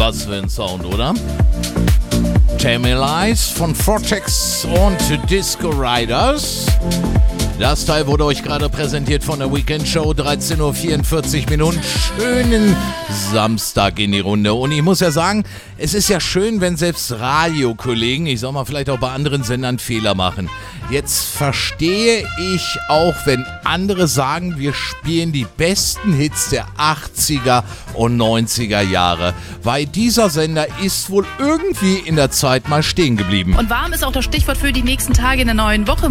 Was für ein Sound, oder? Tell Me Lies von Vortex und Disco Riders. Das Teil wurde euch gerade präsentiert von der Weekend Show, 13:44 Uhr. Schönen Samstag in die Runde. Und ich muss ja sagen, es ist ja schön, wenn selbst Radiokollegen, ich sag mal vielleicht auch bei anderen Sendern, Fehler machen. Jetzt verstehe ich auch, wenn andere sagen, wir spielen die besten Hits der 80er und 90er Jahre. Weil dieser Sender ist wohl irgendwie in der Zeit mal stehen geblieben. Und warm ist auch das Stichwort für die nächsten Tage in der neuen Woche.